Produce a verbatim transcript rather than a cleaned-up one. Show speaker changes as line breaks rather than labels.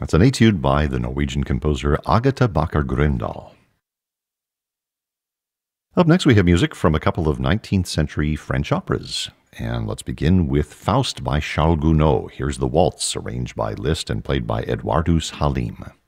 That's an etude by the Norwegian composer Agatha Bakker Grøndal. Up next, we have music from a couple of nineteenth century French operas. And let's begin with Faust by Charles Gounod. Here's the waltz, arranged by Liszt and played by Eduardus Halim.